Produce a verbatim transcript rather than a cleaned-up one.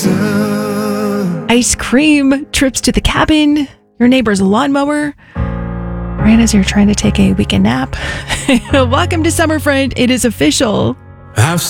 sun. Ice cream, trips to the cabin, your neighbor's lawnmower, right as you're trying to take a weekend nap. Welcome to Summer Friend. It is official. I've